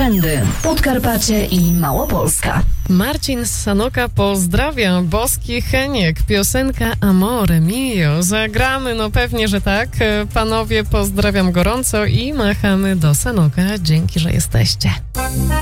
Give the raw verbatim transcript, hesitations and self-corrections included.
Trendy, Podkarpacie i Małopolska. Marcin z Sanoka pozdrawia. Boski Heniek, piosenka Amore Mio. Zagramy? No pewnie, że tak. Panowie, pozdrawiam gorąco i machamy do Sanoka. Dzięki, że jesteście.